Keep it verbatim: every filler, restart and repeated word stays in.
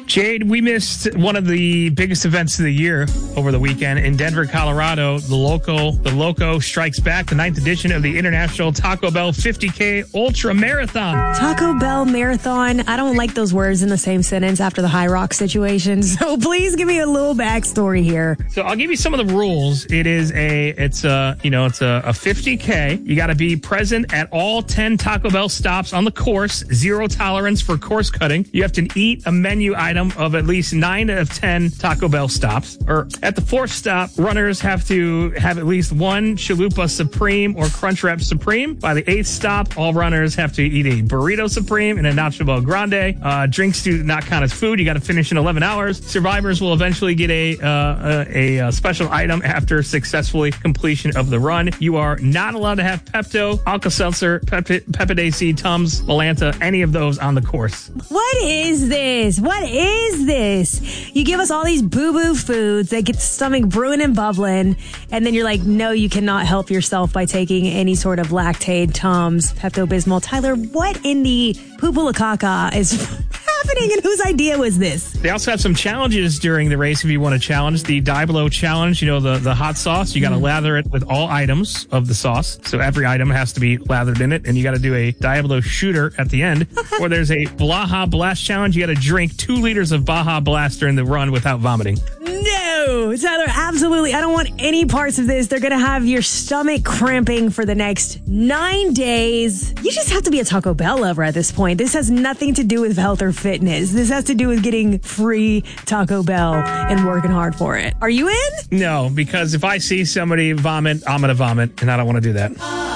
Jade, we missed one of the biggest events of the year over the weekend in Denver, Colorado. The local, the Loco strikes back, the ninth edition of the International Taco Bell fifty K Ultra Marathon. Taco Bell Marathon. I don't like those words in the same sentence after the High Rock situation. So please give me a little backstory here. So I'll give you some of the rules. It is a, it's a, you know, it's a, a fifty K. You got to be present at all ten Taco Bell stops on the course. Zero tolerance for course cutting. You have to eat a menu item of at least nine of ten Taco Bell stops. Or at the fourth stop, runners have to have at least one Chalupa Supreme or Crunchwrap Supreme. By the eighth stop, all runners have to eat a Burrito Supreme and a Nacho Bel Grande. Uh, drinks do not count as food. You got to finish in eleven hours. Survivors will eventually get a, uh, a, a special item after successfully completion of the run. You are not allowed to have Pepto, Alka-Seltzer, Pep- Pepidase, Tums, Volanta, any of those on the course. What is this? What is this? You give us all these boo-boo foods that get the stomach brewing and bubbling, and then you're like, no, you cannot help yourself by taking any sort of Lactaid, Tums, Pepto-Bismol. Tyler, what in the poo-poo-la-caca is happening, and whose idea was this? They also have some challenges during the race if you want to challenge. The Die Below challenge, you know, the, the hot sauce, you got to mm. lather it with all items of the sauce. So every item has to be lathered in it, and you got to do a Die Below shooter at the end. Or there's a Baja Blast challenge. You got to drink two liters of Baja Blast during the run without vomiting. No, Tyler, absolutely. I don't want any parts of this. They're going to have your stomach cramping for the next nine days. You just have to be a Taco Bell lover at this point. This has nothing to do with health or fitness. This has to do with getting free Taco Bell and working hard for it. Are you in? No, because if I see somebody vomit, I'm going to vomit, and I don't want to do that.